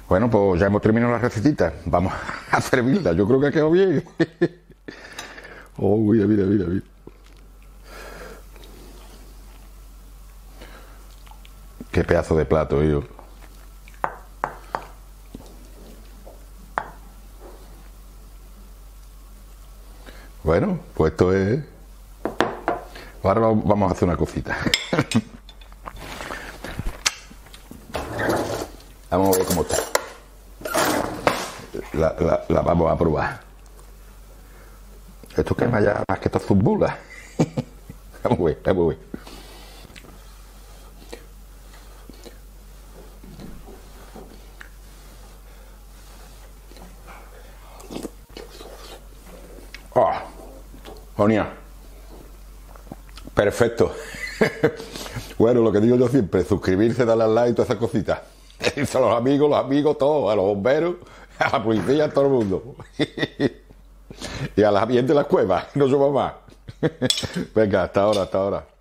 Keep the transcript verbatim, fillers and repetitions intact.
Bueno, pues ya hemos terminado la recetita. Vamos a servirla. Yo creo que ha quedado bien. Oh, mira, mira, mira, mira. Qué pedazo de plato, yo. Bueno, pues esto es... Ahora vamos a hacer una cosita. Vamos a ver cómo está. La, la, la vamos a probar. Esto quema ya más que esta zumbulas. Vamos a ver, vamos a ver. Oh, genial. Perfecto. Bueno, lo que digo yo siempre, suscribirse, darle al like y todas esas cositas. A los amigos, los amigos, todos, a los bomberos, a la policía, a todo el mundo. Y a la gente de las cuevas, no somos más. Venga, hasta ahora, hasta ahora.